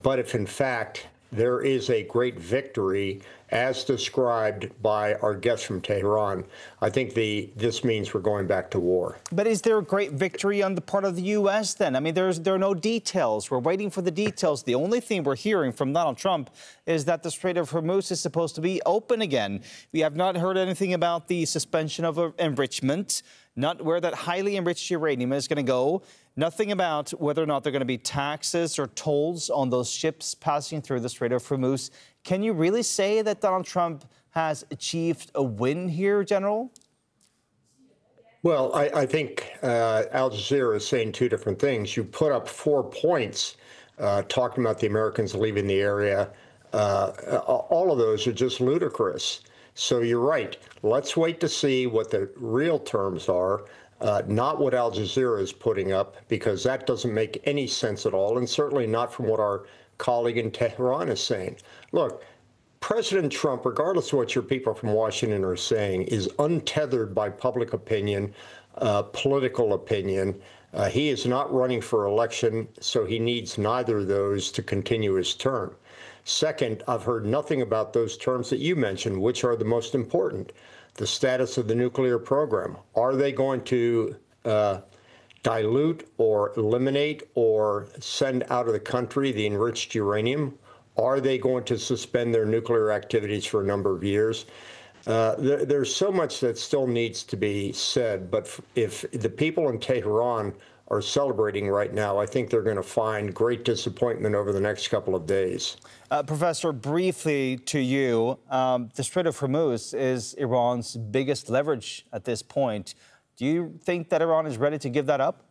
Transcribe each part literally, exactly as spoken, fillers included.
But if in fact there is a great victory as described by our guest from Tehran, I think the this means we're going back to war. But is there a great victory on the part of the U S then? I mean, there's there are no details. We're waiting for the details. The only thing we're hearing from Donald Trump is that the Strait of Hormuz is supposed to be open again. We have not heard anything about the suspension of enrichment, not where that highly enriched uranium is going to go. Nothing about whether or not there are going to be taxes or tolls on those ships passing through the Strait of Hormuz. Can you really say that Donald Trump has achieved a win here, General? Well, I, I think uh, Al Jazeera is saying two different things. You put up four points uh, talking about the Americans leaving the area. Uh, all of those are just ludicrous. So you're right. Let's wait to see what the real terms are. Uh, not what Al Jazeera is putting up, because that doesn't make any sense at all, and certainly not from what our colleague in Tehran is saying. Look, President Trump, regardless of what your people from Washington are saying, is untethered by public opinion, uh, political opinion. Uh, he is not running for election, so he needs neither of those to continue his term. Second, I've heard nothing about those terms that you mentioned, which are the most important. The status of the nuclear program. Are they going to uh, dilute or eliminate or send out of the country the enriched uranium? Are they going to suspend their nuclear activities for a number of years? Uh, there, there's so much that still needs to be said, but if the people in Tehran are celebrating right now, I think they're going to find great disappointment over the next couple of days. Uh, Professor, briefly to you, um, the Strait of Hormuz is Iran's biggest leverage at this point. Do you think that Iran is ready to give that up?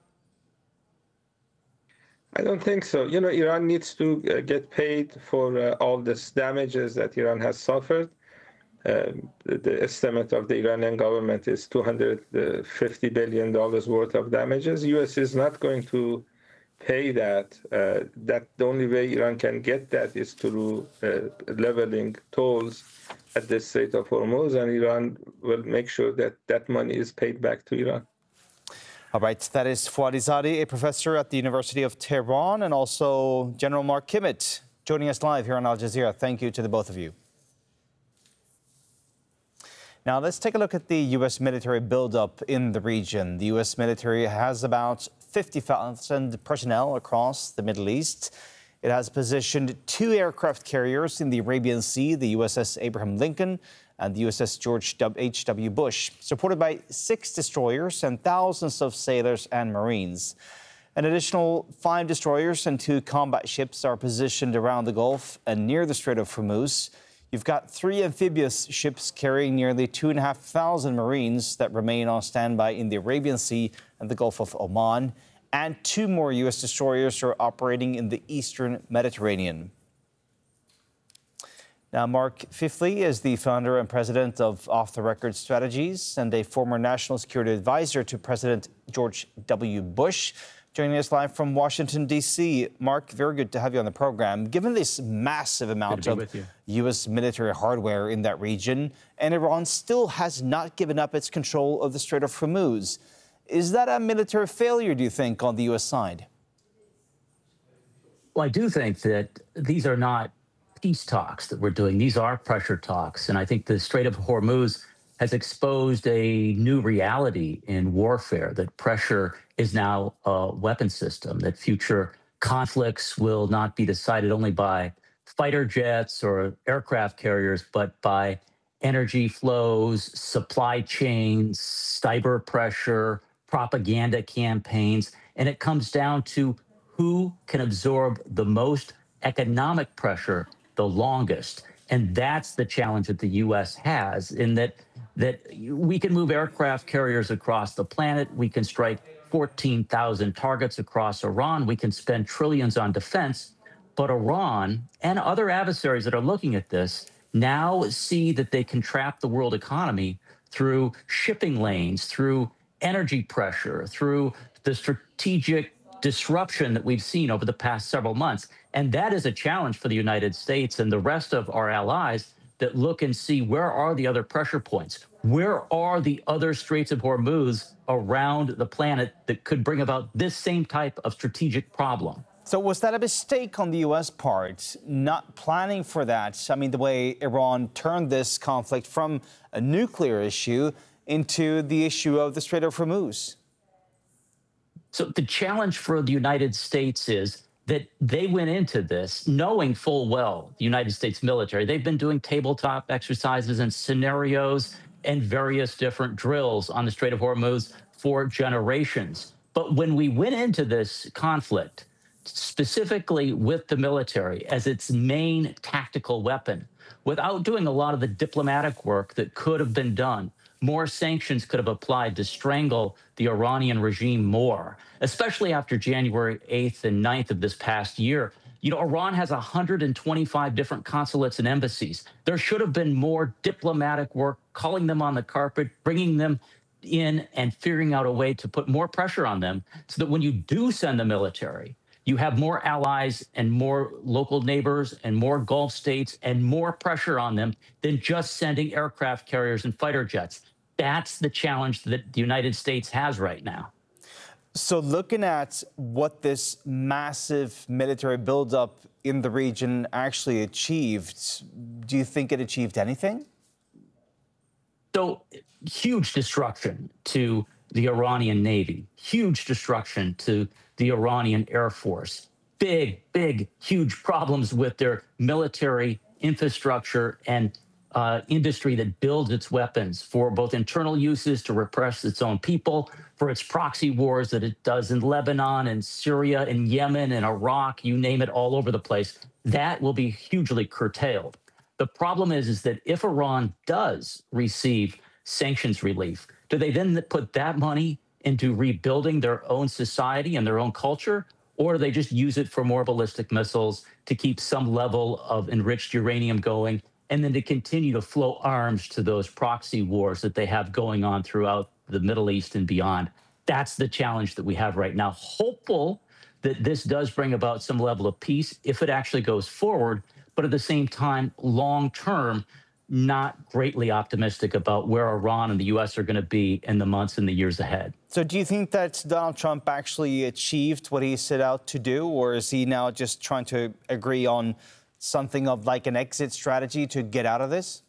I don't think so. You know, Iran needs to uh, get paid for uh, all this damages that Iran has suffered. Um, the, the estimate of the Iranian government is two hundred fifty billion dollars worth of damages. U S is not going to pay that. Uh, that the only way Iran can get that is through uh, leveling tolls at the Strait of Hormuz, and Iran will make sure that that money is paid back to Iran. All right, that is Fouadizadeh, a professor at the University of Tehran, and also General Mark Kimmitt joining us live here on Al Jazeera. Thank you to the both of you. Now, let's take a look at the U S military buildup in the region. The U S military has about fifty thousand personnel across the Middle East. It has positioned two aircraft carriers in the Arabian Sea, the U S S Abraham Lincoln and the U S S George H W Bush, supported by six destroyers and thousands of sailors and Marines. An additional five destroyers and two combat ships are positioned around the Gulf and near the Strait of Hormuz. You've got three amphibious ships carrying nearly two and a half thousand Marines that remain on standby in the Arabian Sea and the Gulf of Oman, and two more U S destroyers are operating in the eastern Mediterranean. Now, Mark Fifley is the founder and president of Off the Record Strategies and a former national security advisor to President George W. Bush, joining us live from Washington, D C Mark, very good to have you on the program. Given this massive amount of U S military hardware in that region, and Iran still has not given up its control of the Strait of Hormuz, is that a military failure, do you think, on the U S side? Well, I do think that these are not peace talks that we're doing. These are pressure talks. And I think the Strait of Hormuz has exposed a new reality in warfare, that pressure is now a weapon system, that future conflicts will not be decided only by fighter jets or aircraft carriers, but by energy flows, supply chains, cyber pressure, propaganda campaigns. And it comes down to who can absorb the most economic pressure the longest. And that's the challenge that the U S has, in that that we can move aircraft carriers across the planet. We can strike fourteen thousand targets across Iran. We can spend trillions on defense. But Iran and other adversaries that are looking at this now see that they can trap the world economy through shipping lanes, through energy pressure, through the strategic disruption that we've seen over the past several months. And that is a challenge for the United States and the rest of our allies that look and see, where are the other pressure points? Where are the other Straits of Hormuz around the planet that could bring about this same type of strategic problem? So was that a mistake on the U S part, not planning for that? I mean, the way Iran turned this conflict from a nuclear issue into the issue of the Strait of Hormuz? So the challenge for the United States is that they went into this knowing full well, the United States military, they've been doing tabletop exercises and scenarios and various different drills on the Strait of Hormuz for generations. But when we went into this conflict, specifically with the military as its main tactical weapon, without doing a lot of the diplomatic work that could have been done, more sanctions could have applied to strangle the Iranian regime more, especially after January eighth and ninth of this past year. You know, Iran has one hundred twenty-five different consulates and embassies. There should have been more diplomatic work, calling them on the carpet, bringing them in and figuring out a way to put more pressure on them so that when you do send the military, you have more allies and more local neighbors and more Gulf states and more pressure on them than just sending aircraft carriers and fighter jets. That's the challenge that the United States has right now. So looking at what this massive military buildup in the region actually achieved, do you think it achieved anything? So huge destruction to the Iranian Navy, huge destruction to the Iranian Air Force, big, big, huge problems with their military infrastructure and uh, industry that builds its weapons for both internal uses to repress its own people, for its proxy wars that it does in Lebanon and Syria and Yemen and Iraq, you name it, all over the place. That will be hugely curtailed. The problem is, is that if Iran does receive sanctions relief, do they then put that money into rebuilding their own society and their own culture, or do they just use it for more ballistic missiles to keep some level of enriched uranium going, and then to continue to flow arms to those proxy wars that they have going on throughout the Middle East and beyond? That's the challenge that we have right now. Hopeful that this does bring about some level of peace if it actually goes forward, but at the same time, long term, not greatly optimistic about where Iran and the U S are going to be in the months and the years ahead. So do you think that Donald Trump actually achieved what he set out to do, or is he now just trying to agree on something of like an exit strategy to get out of this?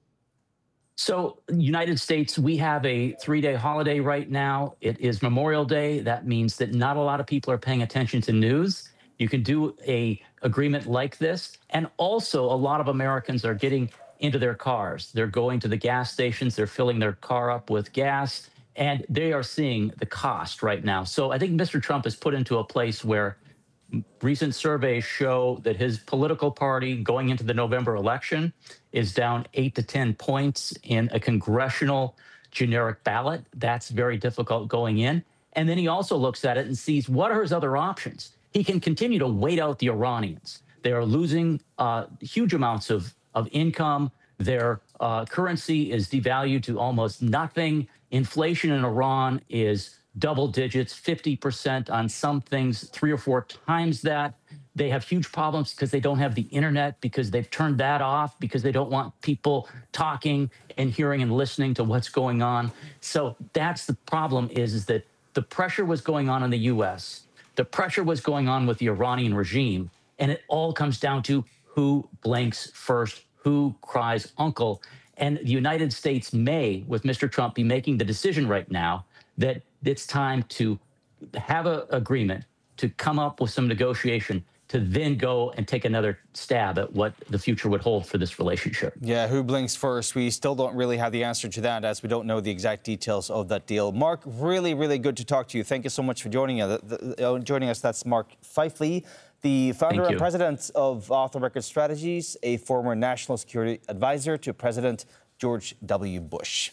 So, United States, we have a three-day holiday right now. It is Memorial Day. That means that not a lot of people are paying attention to news. You can do a agreement like this. And also, a lot of Americans are getting into their cars. They're going to the gas stations. They're filling their car up with gas, and they are seeing the cost right now. So I think Mister Trump is put into a place where recent surveys show that his political party going into the November election is down eight to ten points in a congressional generic ballot. That's very difficult going in. And then he also looks at it and sees what are his other options. He can continue to wait out the Iranians. They are losing uh, huge amounts of, of income. Their uh, currency is devalued to almost nothing. Inflation in Iran is double digits, fifty percent on some things, three or four times that. They have huge problems because they don't have the internet, because they've turned that off, because they don't want people talking and hearing and listening to what's going on. So that's the problem is, is that the pressure was going on in the U S. The pressure was going on with the Iranian regime. And it all comes down to who blinks first, who cries uncle. And the United States may, with Mister Trump, be making the decision right now that it's time to have an agreement, to come up with some negotiation, to then go and take another stab at what the future would hold for this relationship. Yeah, who blinks first? We still don't really have the answer to that, as we don't know the exact details of that deal. Mark, really, really good to talk to you. Thank you so much for joining us. Joining us, that's Mark Feifley, the founder and president of Off the Record Strategies, a former national security advisor to President George W. Bush.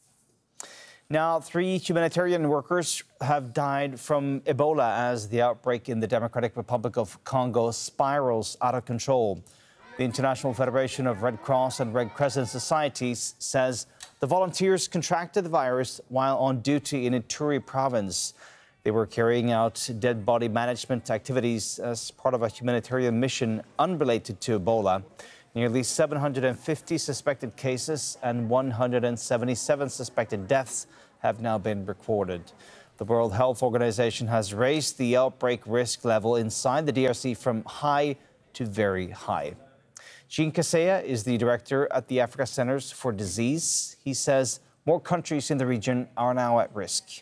Now, three humanitarian workers have died from Ebola as the outbreak in the Democratic Republic of Congo spirals out of control. The International Federation of Red Cross and Red Crescent Societies says the volunteers contracted the virus while on duty in Ituri province. They were carrying out dead body management activities as part of a humanitarian mission unrelated to Ebola. Nearly seven hundred fifty suspected cases and one hundred seventy-seven suspected deaths have now been recorded. The World Health Organization has raised the outbreak risk level inside the D R C from high to very high. Jean Kaseya is the director at the Africa Centers for Disease. He says more countries in the region are now at risk.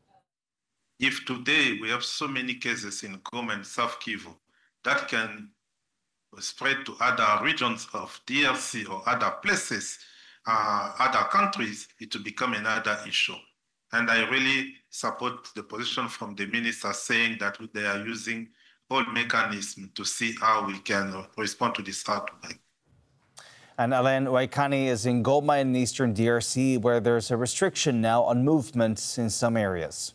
If today we have so many cases in Goma and South Kivu, that can spread to other regions of D R C or other places, uh, other countries, it will become another issue. And I really support the position from the minister saying that they are using all mechanisms to see how we can respond to this outbreak. And Alain Waikani is in Goma in eastern D R C, where there's a restriction now on movements in some areas.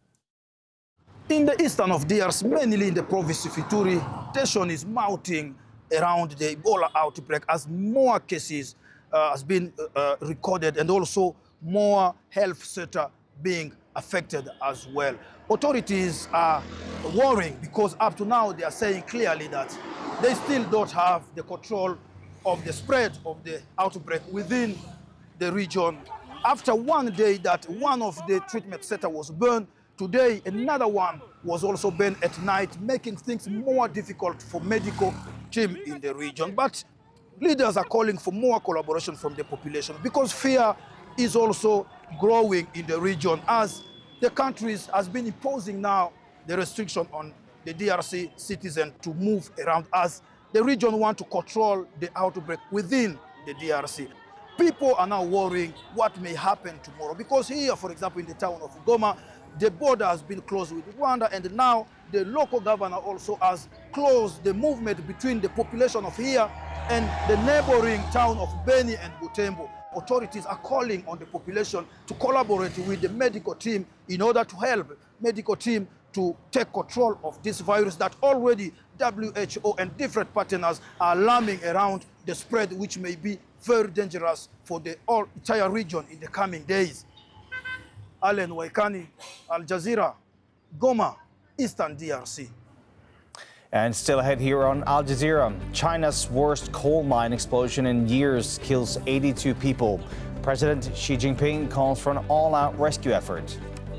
In the eastern of D R C, mainly in the province of Ituri, tension is mounting around the Ebola outbreak as more cases uh, has been uh, recorded and also more health sector being affected as well. Authorities are worrying because up to now they are saying clearly that they still don't have the control of the spread of the outbreak within the region. After one day that one of the treatment centers was burned, today another one was also burned at night, making things more difficult for medical team in the region. But leaders are calling for more collaboration from the population because fear is also growing in the region as the countries has been imposing now the restriction on the D R C citizens to move around as the region want to control the outbreak within the D R C. People are now worrying what may happen tomorrow because here, for example, in the town of Goma, the border has been closed with Rwanda, and now the local governor also has closed the movement between the population of here and the neighboring town of Beni and Butembo. Authorities are calling on the population to collaborate with the medical team in order to help medical team to take control of this virus that already W H O and different partners are alarming around the spread, which may be very dangerous for the whole entire region in the coming days. Alain Waikani, Al Jazeera, Goma, Eastern D R C. And still ahead here on Al Jazeera, China's worst coal mine explosion in years kills eighty-two people. President Xi Jinping calls for an all-out rescue effort.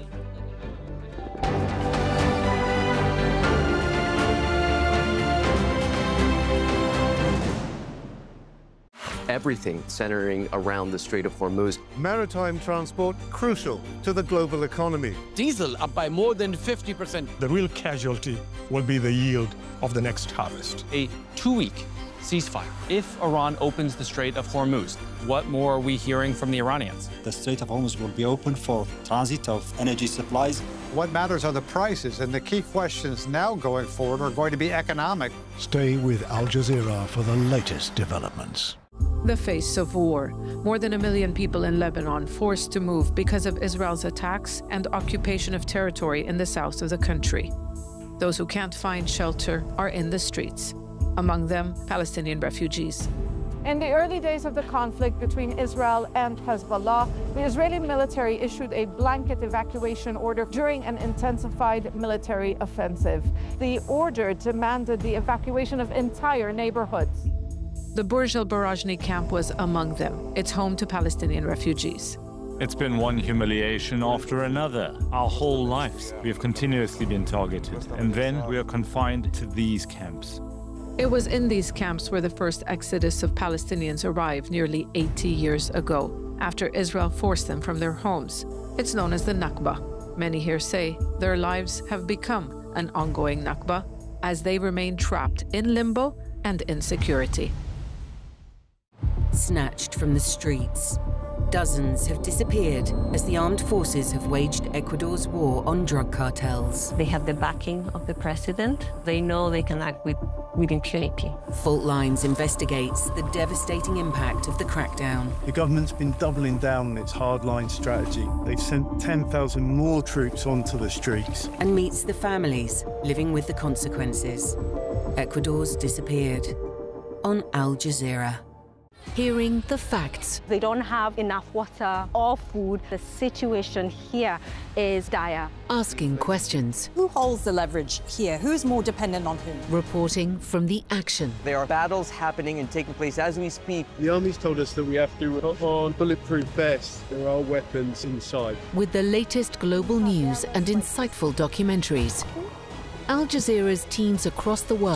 Everything centering around the Strait of Hormuz. Maritime transport crucial to the global economy. Diesel up by more than fifty percent. The real casualty will be the yield of the next harvest. A two-week ceasefire. If Iran opens the Strait of Hormuz, what more are we hearing from the Iranians? The Strait of Hormuz will be open for transit of energy supplies. What matters are the prices, and the key questions now going forward are going to be economic. Stay with Al Jazeera for the latest developments. The face of war. More than a million people in Lebanon forced to move because of Israel's attacks and occupation of territory in the south of the country. Those who can't find shelter are in the streets, among them Palestinian refugees. In the early days of the conflict between Israel and Hezbollah, the Israeli military issued a blanket evacuation order during an intensified military offensive. The order demanded the evacuation of entire neighborhoods. The Burj al Barajni camp was among them. It's home to Palestinian refugees. It's been one humiliation after another. Our whole lives, we have continuously been targeted, and then we are confined to these camps. It was in these camps where the first exodus of Palestinians arrived nearly eighty years ago, after Israel forced them from their homes. It's known as the Nakba. Many here say their lives have become an ongoing Nakba as they remain trapped in limbo and insecurity. Snatched from the streets. Dozens have disappeared as the armed forces have waged Ecuador's war on drug cartels. They have the backing of the president. They know they can act with, with impunity. Fault Lines investigates the devastating impact of the crackdown. The government's been doubling down on its hardline strategy. They've sent ten thousand more troops onto the streets. And meets the families living with the consequences. Ecuador's disappeared. On Al Jazeera. hearing the facts. They don't have enough water or food. The situation here is dire. Asking questions. Who holds the leverage here? Who's more dependent on whom? Reporting from the action. There are battles happening and taking place as we speak. The army's told us that we have to put on bulletproof vests. There are weapons inside. With the latest global news and insightful documentaries, Al Jazeera's teams across the world